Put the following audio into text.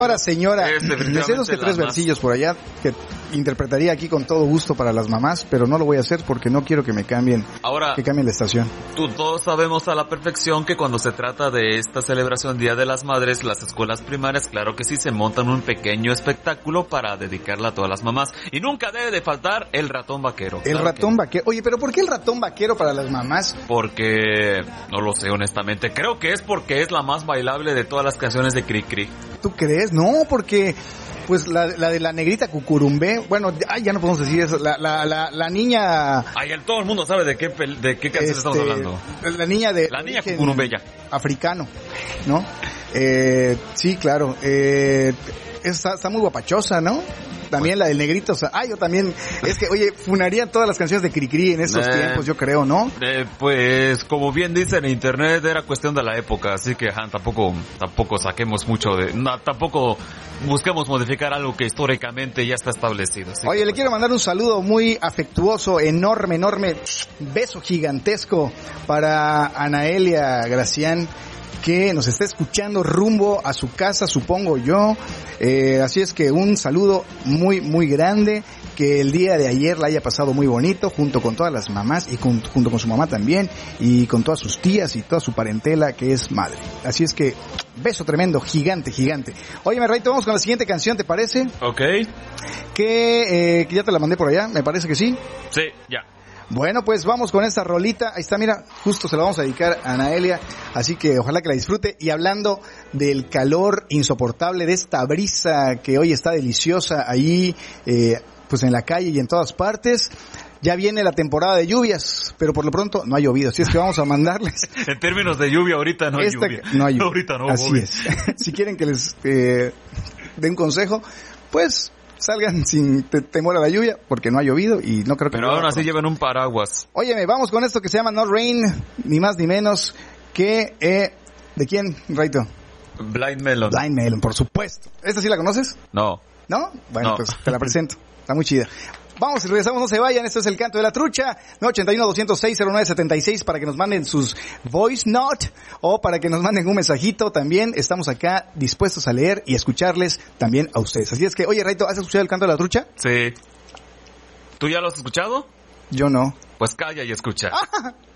Ahora, señora, me sé 2 que 3 versillos por allá que interpretaría aquí con todo gusto para las mamás, pero no lo voy a hacer porque no quiero que me cambien, que cambien la estación. Todos sabemos a la perfección que cuando se trata de esta celebración Día de las Madres, las escuelas primarias, claro que sí, se montan un pequeño espectáculo para dedicarla a todas las mamás. Y nunca debe de faltar el ratón vaquero. El ratón vaquero. Oye, pero ¿por qué el ratón vaquero para las mamás? Porque, no lo sé honestamente, creo que es porque es la más bailable de todas las canciones de Cri Cri. ¿Tú crees? No, porque pues la de la negrita Cucurumbé, bueno, ya no podemos decir eso, la niña... Ay, todo el mundo sabe de qué canción estamos hablando. La niña Cucurumbé ya. Africano, ¿no? Sí, claro, está muy guapachosa, ¿no? También la del negrito, o sea, yo también, es que, oye, funarían todas las canciones de Cricri en estos tiempos, yo creo, ¿no? Pues, como bien dicen en internet, era cuestión de la época, así que, tampoco saquemos mucho tampoco busquemos modificar algo que históricamente ya está establecido. Oye, le quiero mandar un saludo muy afectuoso, enorme, beso gigantesco para Anaelia Gracián, que nos está escuchando rumbo a su casa, supongo yo. Así es que un saludo muy, muy grande. Que el día de ayer la haya pasado muy bonito, junto con todas las mamás y junto con su mamá también, y con todas sus tías y toda su parentela que es madre. Así es que, beso tremendo, gigante. Óyeme, Rayito, vamos con la siguiente canción, ¿te parece? Ok. Que ya te la mandé por allá, me parece que sí. Sí, ya. Bueno, pues vamos con esta rolita. Ahí está, mira, justo se la vamos a dedicar a Anaelia, así que ojalá que la disfrute. Y hablando del calor insoportable, de esta brisa que hoy está deliciosa ahí, pues en la calle y en todas partes, ya viene la temporada de lluvias, pero por lo pronto no ha llovido, así es que vamos a mandarles. En términos de lluvia, ahorita no hay lluvia. No hay lluvia. Ahorita no, así es. Si quieren que les dé un consejo, pues... salgan sin temor a la lluvia, porque no ha llovido y no creo que... Pero aún así lleven un paraguas. Óyeme, vamos con esto que se llama No Rain, ni más ni menos que... ¿de quién, Raito? Blind Melon. Blind Melon, por supuesto. ¿Esta sí la conoces? No. ¿No? Bueno, pues te la presento. Está muy chida. Vamos y regresamos, no se vayan. Esto es El Canto de la Trucha, 981-206-0976 para que nos manden sus voice note o para que nos manden un mensajito. También estamos acá dispuestos a leer y escucharles también a ustedes. Así es que, oye, Raito, ¿has escuchado El Canto de la Trucha? Sí. ¿Tú ya lo has escuchado? Yo no. Pues calla y escucha.